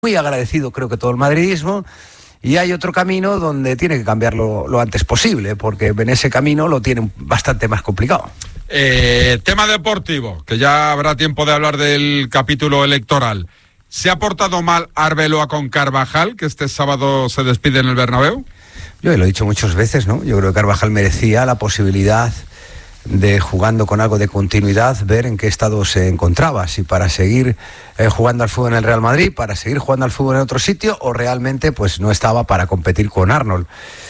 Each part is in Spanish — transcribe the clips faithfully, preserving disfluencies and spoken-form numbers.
muy agradecido, creo que todo el madridismo, y hay otro camino donde tiene que cambiarlo lo antes posible, porque en ese camino lo tiene bastante más complicado. Eh, tema deportivo, que ya habrá tiempo de hablar del capítulo electoral. ¿Se ha portado mal Arbeloa con Carvajal, que este sábado se despide en el Bernabéu? Yo lo he dicho muchas veces, ¿no? Yo creo que Carvajal merecía la posibilidad de, jugando con algo de continuidad, ver en qué estado se encontraba, si para seguir eh, jugando al fútbol en el Real Madrid, para seguir jugando al fútbol en otro sitio, o realmente pues no estaba para competir con Arnold.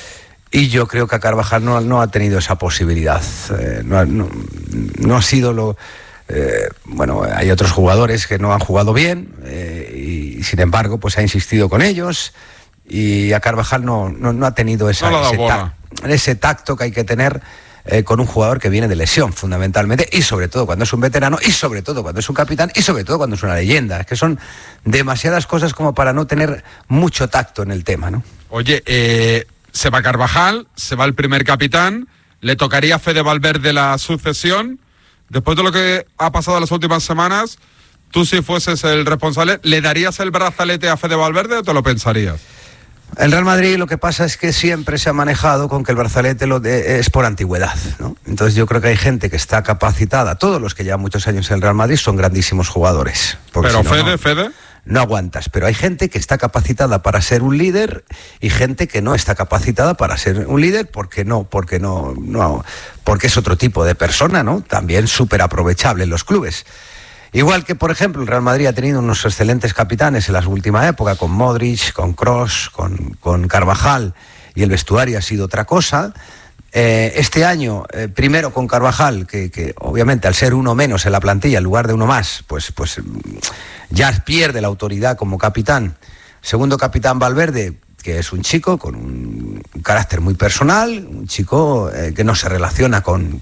Y yo creo que a Carvajal no, no ha tenido esa posibilidad, eh, no, no, no ha sido lo... Eh, bueno, hay otros jugadores que no han jugado bien, eh, y sin embargo pues ha insistido con ellos, y a Carvajal no, no, no ha tenido esa, no ese, ta- ese tacto que hay que tener Eh, con un jugador que viene de lesión, fundamentalmente, y sobre todo cuando es un veterano, y sobre todo cuando es un capitán, y sobre todo cuando es una leyenda. Es que son demasiadas cosas como para no tener mucho tacto en el tema, ¿no? Oye, eh, se va Carvajal, se va el primer capitán, le tocaría a Fede Valverde la sucesión. Después de lo que ha pasado las últimas semanas, tú, si fueses el responsable, ¿le darías el brazalete a Fede Valverde o te lo pensarías? El Real Madrid, lo que pasa es que siempre se ha manejado con que el brazalete lo de, es por antigüedad, ¿no? Entonces yo creo que hay gente que está capacitada, todos los que llevan muchos años en el Real Madrid son grandísimos jugadores. Pero si no, Fede, no, Fede... no aguantas, pero hay gente que está capacitada para ser un líder y gente que no está capacitada para ser un líder porque no, porque no, no, porque es otro tipo de persona, ¿no? También súper aprovechable en los clubes. Igual que, por ejemplo, el Real Madrid ha tenido unos excelentes capitanes en la última época, con Modric, con Kroos, con, con Carvajal, y el vestuario ha sido otra cosa. Eh, este año, eh, primero con Carvajal, que, que obviamente al ser uno menos en la plantilla, en lugar de uno más, pues, pues ya pierde la autoridad como capitán. Segundo capitán, Valverde, que es un chico con un carácter muy personal, un chico eh, que no se relaciona con,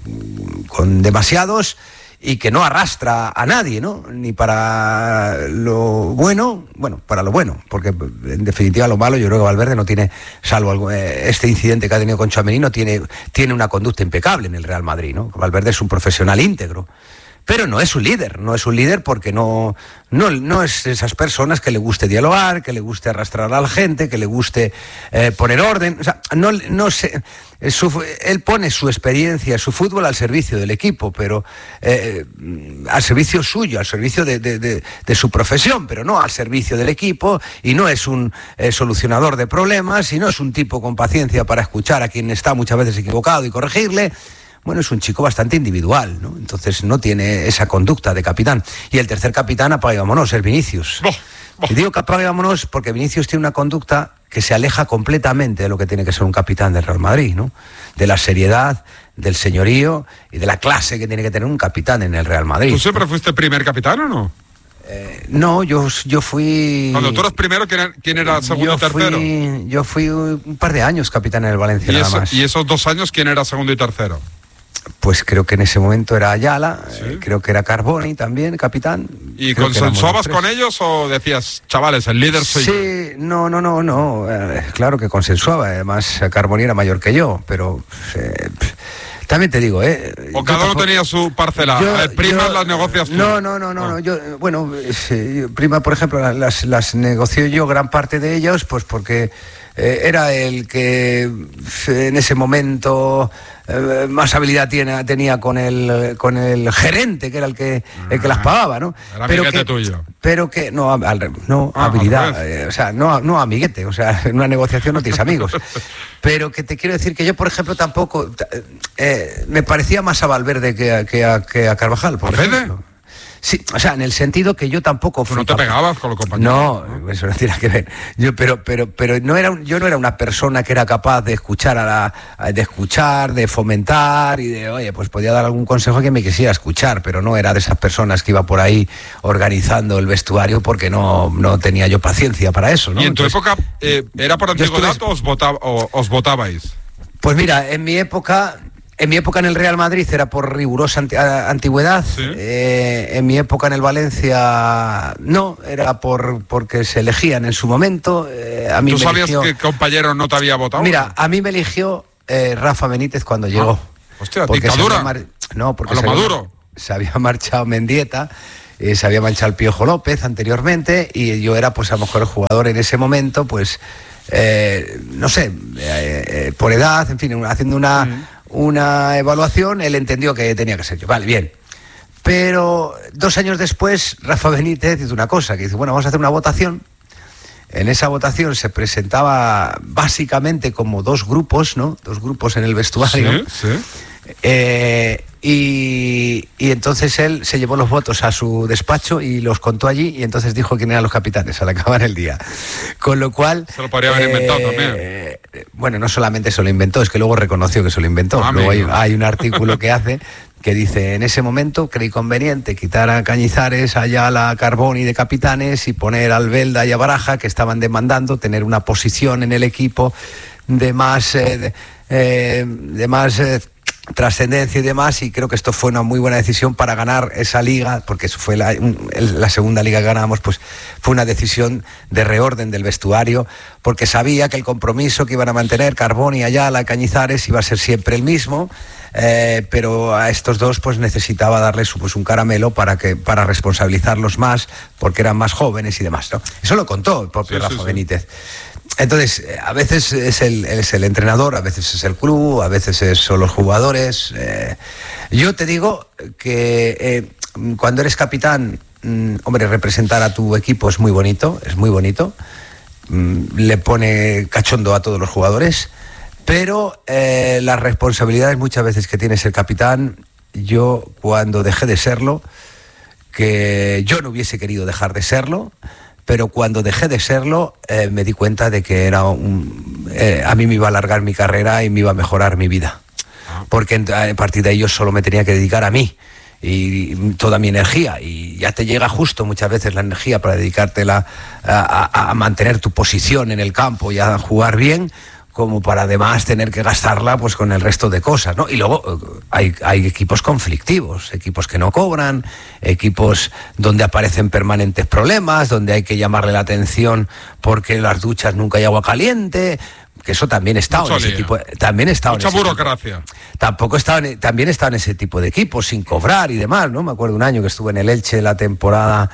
con demasiados, y que no arrastra a nadie, ¿no? Ni para lo bueno, bueno, para lo bueno, porque en definitiva lo malo, yo creo que Valverde no tiene, salvo algo, eh, este incidente que ha tenido con Tchouaméni, no tiene, tiene una conducta impecable en el Real Madrid, ¿no? Valverde es un profesional íntegro, pero no es un líder, no es un líder porque no, no, no es esas personas que le guste dialogar, que le guste arrastrar a la gente, que le guste eh, poner orden, o sea, no, no sé, su, él pone su experiencia, su fútbol al servicio del equipo, pero eh, al servicio suyo, al servicio de, de, de, de su profesión, pero no al servicio del equipo, y no es un eh, solucionador de problemas, y no es un tipo con paciencia para escuchar a quien está muchas veces equivocado y corregirle. Bueno, es un chico bastante individual, ¿no? Entonces no tiene esa conducta de capitán. Y el tercer capitán, apaga y vámonos, es Vinicius. Oh, oh. Y digo que apaga y vámonos porque Vinicius tiene una conducta que se aleja completamente de lo que tiene que ser un capitán del Real Madrid, ¿no? De la seriedad, del señorío y de la clase que tiene que tener un capitán en el Real Madrid. ¿Tú siempre fuiste primer capitán o no? Eh, no, yo, yo fui... Cuando tú eras primero, ¿quién era, quién era segundo yo y tercero? Fui, yo fui un par de años capitán en el Valencia, ¿Y, nada eso, más. ¿Y esos dos años quién era segundo y tercero? Pues creo que en ese momento era Ayala, ¿sí? eh, creo que era Carboni también, capitán. ¿Y creo consensuabas con ellos o decías, chavales, el líder soy sí, yo? Sí, no, no, no, no, eh, claro que consensuaba, además Carboni era mayor que yo, pero eh, también te digo, ¿eh? O cada uno tenía su parcela, yo, eh, primas yo, las negocias tú. No, no, no, no, oh. no yo, bueno, sí, prima, por ejemplo, las, las negoció yo gran parte de ellos, pues porque eh, era el que en ese momento... Eh, más habilidad tiene, tenía con el con el gerente, que era el que el que las pagaba, ¿no? Era pero amiguete que, tuyo. Pero que no, al, no ah, habilidad, eh, o sea, no, no amiguete, o sea, en una negociación no tienes amigos. Pero que te quiero decir que yo, por ejemplo, tampoco eh, me parecía más a Valverde que a, que a, que a Carvajal, por ¿Fede? ejemplo. Sí, o sea, en el sentido que yo tampoco fui. ¿No te pegabas con los compañeros? No, ¿no? Eso no tiene que ver. Yo, pero, pero, pero no era, yo no era una persona que era capaz de escuchar a la, de escuchar, de fomentar y de, oye, pues podía dar algún consejo que me quisiera escuchar, pero no era de esas personas que iba por ahí organizando el vestuario porque no, no tenía yo paciencia para eso, ¿no? ¿Y en tu Entonces, época eh, era por antigüedad estuve... o os, votaba, o os votabais? Pues mira, en mi época... En mi época en el Real Madrid era por rigurosa anti- antigüedad, ¿sí? eh, en mi época en el Valencia no, era por porque se elegían en su momento. Eh, a mí ¿Tú me sabías eligió... que compañero no te había votado? Mira, a mí me eligió eh, Rafa Benítez cuando llegó. Ah, hostia, porque dictadura. Mar... No, porque a lo se Maduro. Había, se había marchado Mendieta eh, se había manchado el Piojo López anteriormente y yo era pues a lo mejor el jugador en ese momento, pues eh, no sé, eh, eh, por edad, en fin, haciendo una, uh-huh. una evaluación, él entendió que tenía que ser yo. Vale, bien. Pero dos años después, Rafa Benítez dice una cosa, que dice, bueno, vamos a hacer una votación. En esa votación se presentaba básicamente como dos grupos, ¿no? Dos grupos en el vestuario. Sí, sí. Eh, y, y entonces él se llevó los votos a su despacho y los contó allí y entonces dijo quién eran los capitanes al acabar el día. Con lo cual... Se lo podría haber eh, inventado también. Eh, bueno, no solamente se lo inventó, es que luego reconoció que se lo inventó. Ah, luego hay, hay un artículo que hace que dice, en ese momento creí conveniente quitar a Cañizares, a Ayala, a Carboni de capitanes y poner a Albelda y a Baraja, que estaban demandando tener una posición en el equipo de más... Eh, de, eh, de más... Eh, trascendencia y demás, y creo que esto fue una muy buena decisión para ganar esa liga, porque eso fue la, la segunda liga que ganamos, pues fue una decisión de reorden del vestuario, porque sabía que el compromiso que iban a mantener Carboni, Ayala, Cañizares iba a ser siempre el mismo, eh, pero a estos dos pues necesitaba darles pues un caramelo para que para responsabilizarlos más, porque eran más jóvenes y demás, ¿no? Eso lo contó el propio sí, Rafa sí, Benítez. Entonces, a veces es el, es el entrenador, a veces es el club, a veces es, son los jugadores. Eh, yo te digo que eh, cuando eres capitán, mm, hombre, representar a tu equipo es muy bonito, es muy bonito. Mm, le pone cachondo a todos los jugadores, pero eh, las responsabilidades muchas veces que tiene ser capitán, yo cuando dejé de serlo, que yo no hubiese querido dejar de serlo, pero cuando dejé de serlo eh, me di cuenta de que era un, eh, a mí me iba a alargar mi carrera y me iba a mejorar mi vida, porque a partir de ahí yo solo me tenía que dedicar a mí y toda mi energía, y ya te llega justo muchas veces la energía para dedicártela a, a, a mantener tu posición en el campo y a jugar bien, como para además tener que gastarla pues con el resto de cosas, ¿no? Y luego hay, hay equipos conflictivos, equipos que no cobran, equipos donde aparecen permanentes problemas, donde hay que llamarle la atención porque en las duchas nunca hay agua caliente, que eso también está en ese tipo, también está mucha burocracia. Tipo. Tampoco estaba en, también está en ese tipo de equipos sin cobrar y demás, ¿no? Me acuerdo un año que estuve en el Elche la temporada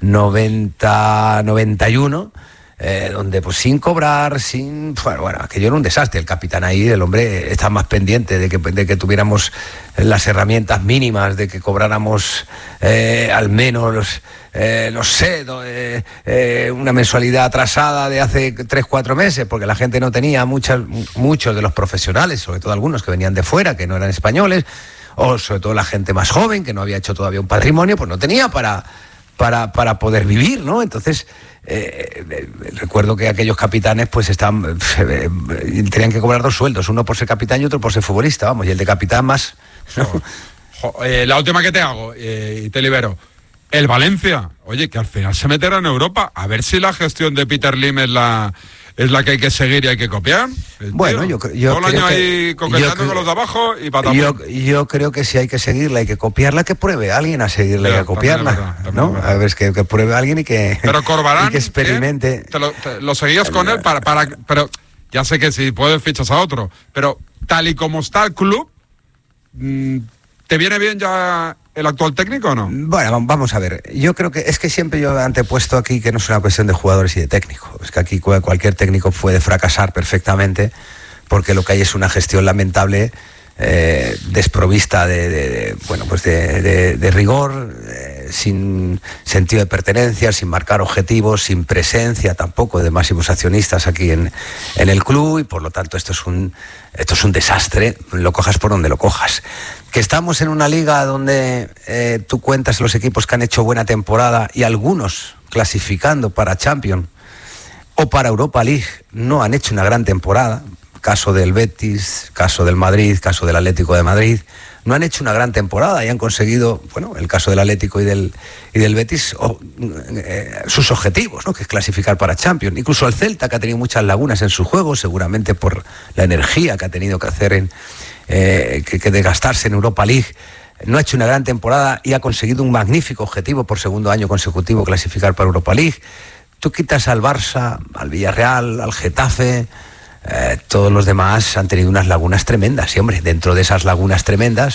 noventa noventa y uno. Eh, donde pues sin cobrar, sin... Bueno, bueno, aquello era un desastre. El capitán ahí, el hombre, está más pendiente de que, de que tuviéramos las herramientas mínimas, de que cobráramos eh, al menos, eh, no sé, eh, eh, una mensualidad atrasada de hace tres, cuatro meses, porque la gente no tenía, muchas, muchos de los profesionales, sobre todo algunos que venían de fuera, que no eran españoles, o sobre todo la gente más joven, que no había hecho todavía un patrimonio, pues no tenía para... Para, para poder vivir, ¿no? Entonces, eh, eh, recuerdo que aquellos capitanes pues estaban, eh, eh, tenían que cobrar dos sueldos, uno por ser capitán y otro por ser futbolista, vamos, y el de capitán más, ¿no? Jo, eh, la última que te hago, eh, y te libero. El Valencia, oye, que al final se meterá en Europa, a ver si la gestión de Peter Lim es la... es la que hay que seguir y hay que copiar. Bueno, yo, yo todo el año ahí coqueteando con los de abajo y patapón. Yo, yo creo que si hay que seguirla, hay que copiarla, que pruebe a alguien a seguirla y a copiarla, verdad, ¿no? A ver, es que, que pruebe a alguien y que, pero Corbarán, y que experimente. ¿eh? Te lo, te, lo seguías con él para, para, pero ya sé que si puedes fichas a otro, pero tal y como está el club, ¿te viene bien ya el actual técnico o no? Bueno, vamos a ver. Yo creo que es que siempre yo he antepuesto aquí que no es una cuestión de jugadores y de técnico. Es que aquí cualquier técnico puede fracasar perfectamente porque lo que hay es una gestión lamentable, eh, desprovista de, de, de bueno, pues de, de, de rigor, eh, sin sentido de pertenencia, sin marcar objetivos, sin presencia tampoco de máximos accionistas aquí en, en el club, y por lo tanto esto es un esto es un desastre, lo cojas por donde lo cojas. Que estamos en una liga donde eh, tú cuentas los equipos que han hecho buena temporada y algunos clasificando para Champions o para Europa League no han hecho una gran temporada, caso del Betis, caso del Madrid, caso del Atlético de Madrid, no han hecho una gran temporada y han conseguido, bueno, el caso del Atlético y del, y del Betis, o, eh, sus objetivos, ¿no? Que es clasificar para Champions. Incluso el Celta, que ha tenido muchas lagunas en su juego, seguramente por la energía que ha tenido que hacer en eh, que, que desgastarse en Europa League, no ha hecho una gran temporada y ha conseguido un magnífico objetivo por segundo año consecutivo, clasificar para Europa League. Tú quitas al Barça, al Villarreal, al Getafe... Eh, todos los demás han tenido unas lagunas tremendas, y hombre, dentro de esas lagunas tremendas,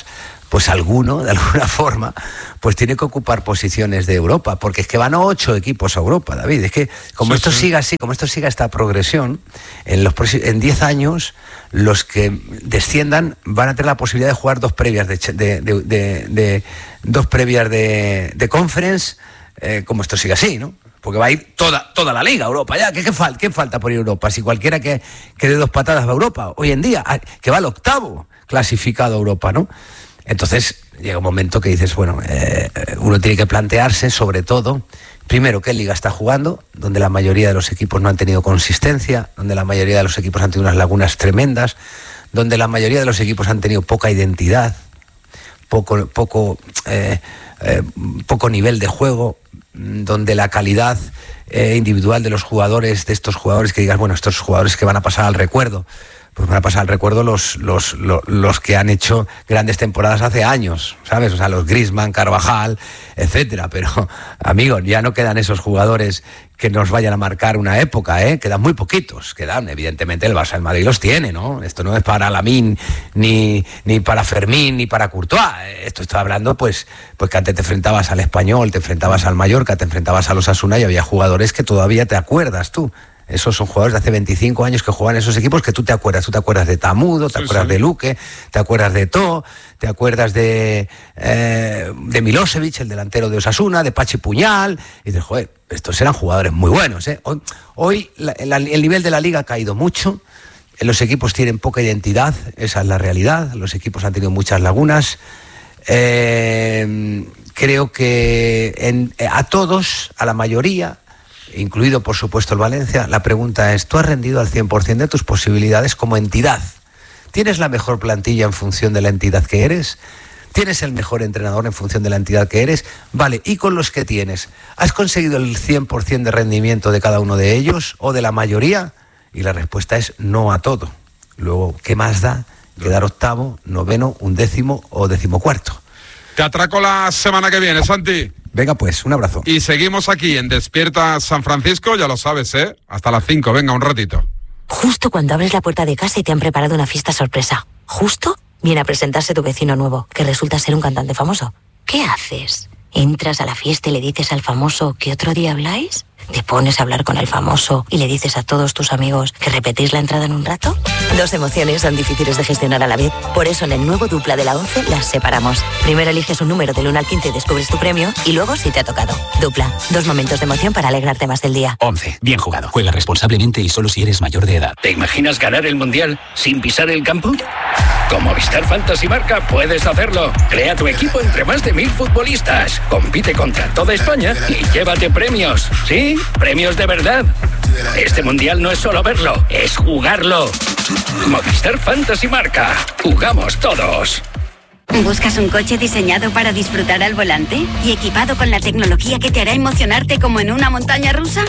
pues alguno, de alguna forma, pues tiene que ocupar posiciones de Europa, porque es que van ocho equipos a Europa, David. Es que como sí, esto sí. siga así, como esto siga esta progresión, en los en diez años los que desciendan van a tener la posibilidad de jugar dos previas de, de, de, de, de dos previas de, de conference, eh, como esto siga así, ¿no? Porque va a ir toda, toda la liga a Europa. Ya, ¿qué, qué, fal, ¿Qué falta por ir a Europa? Si cualquiera que, que dé dos patadas va a Europa, hoy en día, que va al octavo clasificado a Europa, ¿no? Entonces llega un momento que dices, bueno, eh, uno tiene que plantearse, sobre todo, primero, qué liga está jugando, donde la mayoría de los equipos no han tenido consistencia, donde la mayoría de los equipos han tenido unas lagunas tremendas, donde la mayoría de los equipos han tenido poca identidad, poco, poco, eh, eh, poco nivel de juego, donde la calidad eh, individual de los jugadores, de estos jugadores que digas, bueno, estos jugadores que van a pasar al recuerdo, pues van a pasar al recuerdo los, los, los, los que han hecho grandes temporadas hace años, ¿sabes? O sea, los Griezmann, Carvajal, etcétera. Pero, amigos, ya no quedan esos jugadores que nos vayan a marcar una época, ¿eh? Quedan muy poquitos. Quedan, evidentemente, el Barça del Madrid los tiene, ¿no? Esto no es para Lamine, ni, ni para Fermín, ni para Courtois. Esto está hablando, pues, pues que antes te enfrentabas al Español, te enfrentabas al Mallorca, te enfrentabas a los Osasuna y había jugadores que todavía te acuerdas tú. Esos son jugadores de hace veinticinco años que juegan en esos equipos que tú te acuerdas. Tú te acuerdas de Tamudo, te sí, acuerdas sí. de Luque, te acuerdas de To, te acuerdas de, eh, de Milosevic, el delantero de Osasuna, de Pachi Puñal. Y dices, joder, estos eran jugadores muy buenos, ¿eh? Hoy, hoy la, la, el nivel de la liga ha caído mucho. Los equipos tienen poca identidad, esa es la realidad. Los equipos han tenido muchas lagunas. Eh, creo que en, a todos, a la mayoría, incluido por supuesto el Valencia, la pregunta es, ¿tú has rendido al cien por ciento de tus posibilidades como entidad? ¿Tienes la mejor plantilla en función de la entidad que eres? ¿Tienes el mejor entrenador en función de la entidad que eres? Vale, ¿y con los que tienes? ¿Has conseguido el cien por ciento de rendimiento de cada uno de ellos o de la mayoría? Y la respuesta es no a todo. Luego, ¿qué más da quedar octavo, noveno, undécimo o decimocuarto? Te atraco la semana que viene, Santi. Venga pues, un abrazo. Y seguimos aquí en Despierta San Francisco, ya lo sabes, ¿eh? Hasta las cinco, venga, un ratito. Justo cuando abres la puerta de casa y te han preparado una fiesta sorpresa. Justo viene a presentarse tu vecino nuevo, que resulta ser un cantante famoso. ¿Qué haces? ¿Entras a la fiesta y le dices al famoso que otro día habláis? ¿Te pones a hablar con el famoso y le dices a todos tus amigos que repetís la entrada en un rato? Dos emociones son difíciles de gestionar a la vez. Por eso en el nuevo Dupla de la once las separamos. Primero eliges un número del uno al quince y descubres tu premio, y luego si te ha tocado. Dupla, dos momentos de emoción para alegrarte más del día. once. Bien jugado. Juega responsablemente y solo si eres mayor de edad. ¿Te imaginas ganar el Mundial sin pisar el campo? Con Movistar Fantasy Marca puedes hacerlo. Crea tu equipo entre más de mil futbolistas. Compite contra toda España y llévate premios. ¿Sí? Premios de verdad. Este Mundial no es solo verlo, es jugarlo. Movistar Fantasy Marca. Jugamos todos. ¿Buscas un coche diseñado para disfrutar al volante y equipado con la tecnología que te hará emocionarte como en una montaña rusa?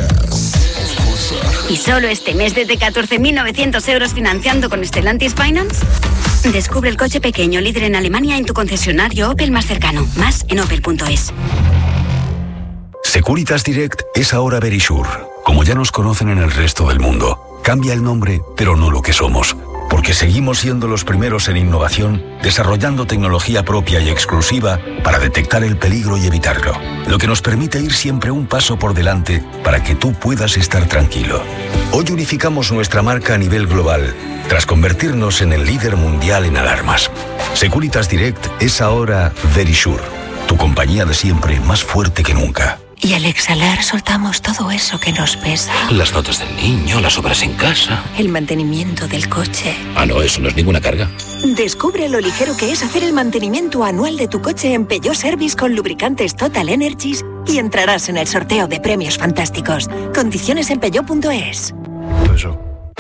¿Y solo este mes desde catorce mil novecientos euros financiando con Stellantis Finance? Descubre el coche pequeño líder en Alemania en tu concesionario Opel más cercano. Más en opel punto es. Securitas Direct es ahora Verisure. Como ya nos conocen en el resto del mundo, cambia el nombre, pero no lo que somos. Porque seguimos siendo los primeros en innovación, desarrollando tecnología propia y exclusiva para detectar el peligro y evitarlo. Lo que nos permite ir siempre un paso por delante para que tú puedas estar tranquilo. Hoy unificamos nuestra marca a nivel global, tras convertirnos en el líder mundial en alarmas. Securitas Direct es ahora Verisure, tu compañía de siempre más fuerte que nunca. Y al exhalar soltamos todo eso que nos pesa. Las notas del niño, las obras en casa. El mantenimiento del coche. Ah, no, eso no es ninguna carga. Descubre lo ligero que es hacer el mantenimiento anual de tu coche en Peugeot Service con lubricantes Total Energies y entrarás en el sorteo de premios fantásticos. Condiciones en peugeot punto es. Eso.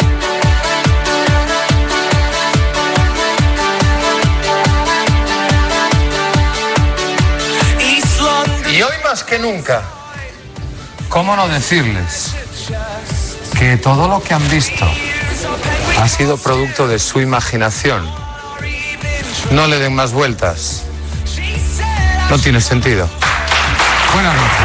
Y hoy más que nunca, ¿cómo no decirles que todo lo que han visto ha sido producto de su imaginación? No le den más vueltas. No tiene sentido. Buenas noches.